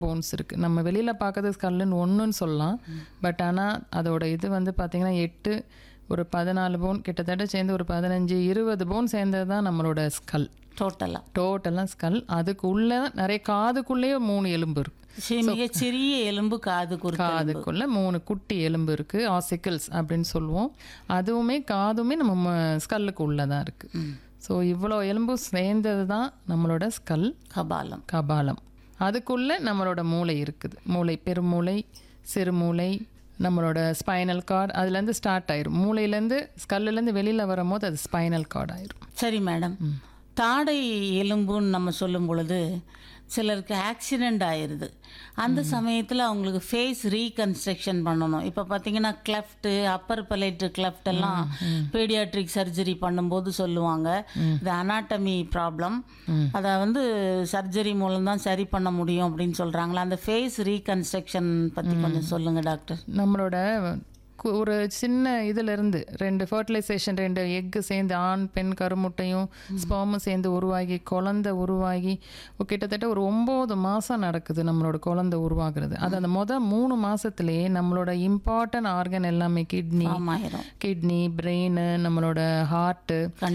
Bones இருக்குது. நம்ம வெளியில் பார்க்கறது ஸ்கல்லுன்னு ஒன்றுன்னு சொல்லலாம். பட் ஆனால் அதோட இது வந்து பார்த்திங்கன்னா 8 ஒரு 14 போன் கிட்டத்தட்ட சேர்ந்து ஒரு 15-20 போன் சேர்ந்தது தான் நம்மளோட ஸ்கல். டோட்டலாக ஸ்கல். அதுக்குள்ளே நிறைய காதுக்குள்ளேயே 3 எலும்பு இருக்குது. மிகச்சிறிய எலும்பு காதுக்குள்ள 3 குட்டி எலும்பு இருக்குது. ஆசிக்கிள்ஸ் அப்படின்னு சொல்லுவோம். அதுவுமே காதுமே நம்ம ஸ்கல்லுக்கு உள்ளதான் இருக்குது. ஸோ இவ்வளோ எலும்பு சேர்ந்தது தான் நம்மளோட ஸ்கல், கபாலம். அதுக்குள்ளே நம்மளோட மூளை இருக்குது. மூளை, பெருமூளை, சிறுமூளை, நம்மளோட ஸ்பைனல் கார்டு, அதுலேருந்து ஸ்டார்ட் ஆயிரும். மூளையிலேருந்து ஸ்கல்லுலேருந்து வெளியில் வரும்போது அது ஸ்பைனல் கார்டு ஆயிரும். சரி மேடம், தாடை எலும்புன்னு நம்ம சொல்லும் பொழுது சிலருக்கு ஆக்சிடெண்ட் ஆயிடுது. அந்த சமயத்தில் அவங்களுக்கு ஃபேஸ் ரீகன்ஸ்ட்ரக்ஷன் பண்ணணும். இப்போ பார்த்தீங்கன்னா கிளஃப்ட்டு, அப்பர் பலேட்டு கிளஃப்ட் எல்லாம் பீடியாட்ரிக் சர்ஜரி பண்ணும்போது சொல்லுவாங்க இது அனாட்டமி ப்ராப்ளம், அதை வந்து சர்ஜரி மூலம்தான் சரி பண்ண முடியும் அப்படின்னு சொல்கிறாங்களா. அந்த ஃபேஸ் ரீகன்ஸ்ட்ரக்ஷன் பற்றி கொஞ்சம் சொல்லுங்கள் டாக்டர். நம்மளோட ஒரு சின்ன இதிலிருந்து 2 ஃபர்டிலைசேஷன், 2 எக்கு சேர்ந்து ஆண் பெண் கருமுட்டையும் ஸ்பெர்மும் சேர்ந்து உருவாகி குழந்தை உருவாகி கிட்டத்தட்ட ஒரு 9 மாதம் நடக்குது நம்மளோட குழந்தை உருவாகிறது. அது அந்த 3 மாதத்துலேயே நம்மளோட இம்பார்ட்டன்ட் ஆர்கன் எல்லாமே கிட்னி, பிரெயின், நம்மளோட ஹார்ட்டு,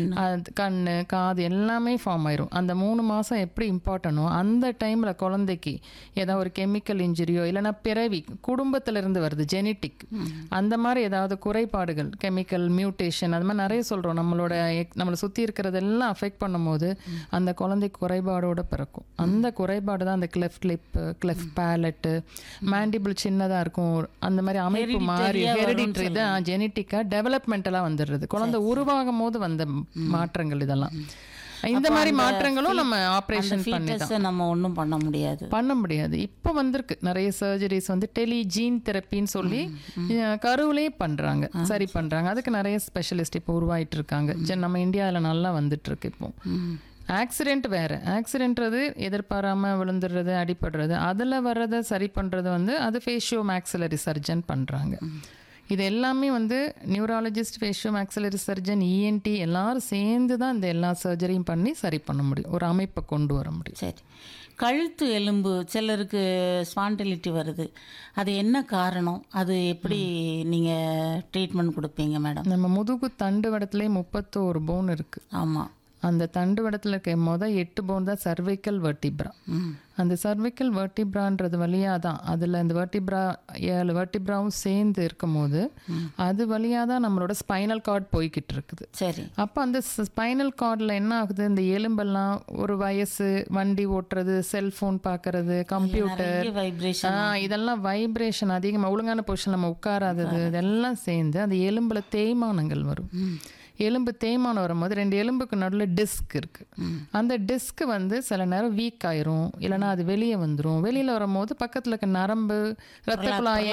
கண்ணு, காது எல்லாமே ஃபார்ம் ஆயிரும். அந்த 3 மாதம் எப்படி இம்பார்ட்டனோ அந்த டைமில் குழந்தைக்கு ஏதாவது ஒரு கெமிக்கல் இன்ஜுரியோ இல்லைனா பிறவி குடும்பத்திலேருந்து வருது ஜெனட்டிக், அந்த மாதிரி ஏதாவது குறைபாடுகள், கெமிக்கல் மியூட்டேஷன், அது மாதிரி நிறைய சொல்கிறோம். நம்மளை சுற்றி இருக்கிறதெல்லாம் அஃபெக்ட் பண்ணும்போது அந்த குழந்தை குறைபாடோடு பிறக்கும். அந்த குறைபாடு தான் அந்த cleft lip, cleft palette, mandible சின்னதாக இருக்கும். அந்த மாதிரி அமைப்பு மாறி ஹெரிடிட்ரி தான் ஜெனட்டிக்காக டெவலப்மெண்டலாக வந்துடுறது. குழந்தை உருவாகும் போது வந்த மாற்றங்கள் இதெல்லாம். இந்த மாதிரி மாற்றங்களும் நம்ம ஆப்ரேஷன் பண்ணி நம்ம ஒன்றும் பண்ண முடியாது. இப்போ வந்திருக்கு நிறைய சர்ஜரிஸ் வந்து டெலிஜீன் தெரப்பின்னு சொல்லி கருவிலே பண்ணுறாங்க, சரி பண்ணுறாங்க. அதுக்கு நிறைய ஸ்பெஷலிஸ்ட் இப்போ உருவாயிட்டு இருக்காங்க. நம்ம இந்தியாவில் நல்லா வந்துட்டு இருக்கு. இப்போ ஆக்சிடெண்ட் வேறு, ஆக்சிடென்ட்றது எதிர்பாராமல் விழுந்துடுறது, அடிபடுறது, அதில் வர்றதை சரி பண்ணுறது வந்து அது ஃபேஷியோ மேக்ஸிலரி சர்ஜன் பண்ணுறாங்க. இது எல்லாமே வந்து நியூராலஜிஸ்ட், ஃபேஷியோ மேக்ஸிலரி சர்ஜன், இஎன்டி எல்லாரும் சேர்ந்து தான் இந்த எல்லா சர்ஜரியும் பண்ணி சரி பண்ண முடியும், ஒரு அமைப்பை கொண்டு வர முடியும். சரி, கழுத்து எலும்பு சிலருக்கு ஸ்பாண்டிலிட்டி வருது, அது என்ன காரணம்? அது எப்படி நீங்கள் ட்ரீட்மெண்ட் கொடுப்பீங்க மேடம்? நம்ம முதுகு தண்டு வடத்துலேயே 31 போன் இருக்குது. ஆமாம். அந்த தண்டு வடத்தில் இருக்க 8 போன் தான் சர்வைக்கல் வெர்டிப்ரா. அந்த சர்வைக்கல் வெர்டிப்ரான்றது வழியாக தான் அதில் இந்த வெர்டிப்ரா 7 வெர்டிப்ராவும் சேர்ந்து இருக்கும் போது அது வழியாக தான் நம்மளோட ஸ்பைனல் கார்டு போய்கிட்டு இருக்குது. சரி, அப்போ அந்த ஸ்பைனல் கார்டில் என்ன ஆகுது, இந்த எலும்பெல்லாம் ஒரு வயசு, வண்டி ஓட்டுறது, செல்ஃபோன் பார்க்கறது, கம்ப்யூட்டர், இதெல்லாம் வைப்ரேஷன் அதிகமாக, ஒழுங்கான பொசிஷன் நம்ம உட்காராதது, இதெல்லாம் சேர்ந்து அந்த எலும்பில் தேய்மானங்கள் வரும். எலும்பு தேய்மானம் வரும்போது 2 எலும்புக்கு நடுவில் டிஸ்க் இருக்குது. அந்த டிஸ்க் வந்து சில நேரம் வீக் ஆயிரும், இல்லைனா அது வெளியே வந்துடும். வெளியில் வரும்போது பக்கத்தில் இருக்க நரம்பு, ரத்த குழாய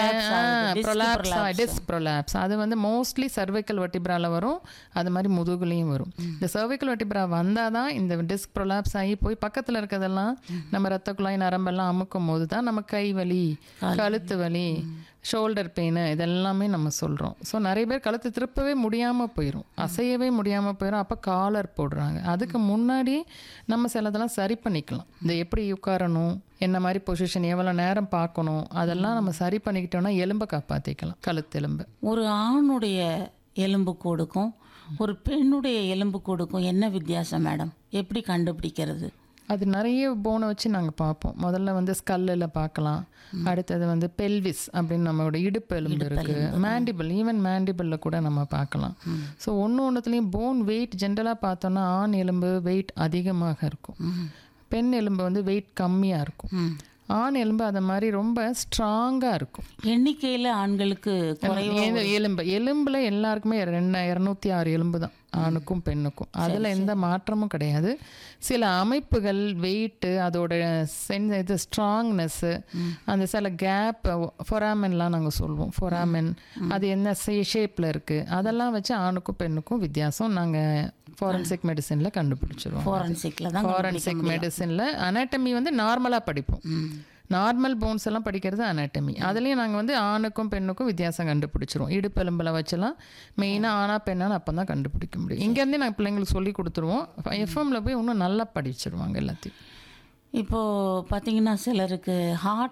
டிஸ்க் ப்ரொலாப்ஸ், அது வந்து மோஸ்ட்லி சர்வைக்கல் வெர்டிப்ரால வரும். அது மாதிரி முதுகுலையும் வரும். இந்த சர்வைக்கல் வெர்டிப்ரா வந்தால் தான் இந்த டிஸ்க் ப்ரொலாப்ஸ் ஆகி போய் பக்கத்தில் இருக்கிறதெல்லாம் நம்ம ரத்த குழாய் நரம்பெல்லாம் அமுக்கும் போது தான் நம்ம கை வலி, கழுத்து வலி, ஷோல்டர் பெயின், இதெல்லாமே நம்ம சொல்கிறோம். ஸோ நிறைய பேர் கழுத்து திருப்பவே முடியாமல் போயிடும், அசையவே முடியாமல் போயிடும். அப்போ காலர் போடுறாங்க. அதுக்கு முன்னாடி நம்ம சிலதெல்லாம் சரி பண்ணிக்கலாம். இந்த எப்படி உட்காரணும், என்ன மாதிரி பொசிஷன், எவ்வளோ நேரம் பார்க்கணும், அதெல்லாம் நம்ம சரி பண்ணிக்கிட்டோம்னா எலும்பை காப்பாற்றிக்கலாம், கழுத்து எலும்பு. ஒரு ஆணுடைய எலும்பு கூடுக்கும் ஒரு பெண்ணுடைய எலும்பு கூடுக்கும் என்ன வித்தியாசம் மேடம்? எப்படி கண்டுபிடிக்கிறது? அது நிறைய போனை வச்சு நாங்கள் பார்ப்போம். முதல்ல வந்து ஸ்கல்லில் பார்க்கலாம். அடுத்தது வந்து பெல்விஸ் அப்படின்னு நம்மளோட இடுப்பு எலும்பு இருக்குது. மேண்டிபிள், ஈவன் மேண்டிபிளில் கூட நம்ம பார்க்கலாம். ஸோ ஒன்றுத்துலேயும் போன் வெயிட் ஜென்ரலாக பார்த்தோன்னா ஆண் எலும்பு வெயிட் அதிகமாக இருக்கும், பெண் எலும்பு வந்து வெயிட் கம்மியாக இருக்கும். ஆண் எலும்பு அந்த மாதிரி ரொம்ப ஸ்ட்ராங்காக இருக்கும். எண்ணிக்கையில் ஆண்களுக்கு எலும்பில் எல்லாருக்குமே 206 எலும்பு தான், ஆணுக்கும் பெண்ணுக்கும். அதில் எந்த மாற்றமும் கிடையாது. சில அமைப்புகள், வெயிட்டு, அதோட இது ஸ்ட்ராங்னஸ்ஸு, அந்த சில கேப், ஃபொராமென்லாம் நாங்கள் சொல்லுவோம். ஃபொராமென் அது என்ன ஷேப்பில் இருக்குது, அதெல்லாம் வச்சு ஆணுக்கும் பெண்ணுக்கும் வித்தியாசம் நாங்கள் ஃபாரன்சிக் மெடிசனில் கண்டுபிடிச்சிருவோம். ஃபாரன்சிக் மெடிசனில் அனாட்டமி வந்து நார்மலாக படிப்போம். நார்மல் போன்ஸ் எல்லாம் படிக்கிறது அனாட்டமி. அதுலேயும் நாங்கள் வந்து ஆணுக்கும் பெண்ணுக்கும் வித்தியாசம் கண்டுபிடிச்சிருவோம். இடுப்பெலும்பில் வச்செல்லாம் மெயினாக ஆனா பெண்ணான்னு அப்போ தான் கண்டுபிடிக்க முடியும். இங்கேருந்தே நாங்கள் பிள்ளைங்களுக்கு சொல்லி கொடுத்துருவோம். எஃப்எம்மில் போய் இன்னும் நல்லா படிச்சிருவாங்க எல்லாத்தையும். இப்போது பார்த்தீங்கன்னா சிலருக்கு ஹார்ட்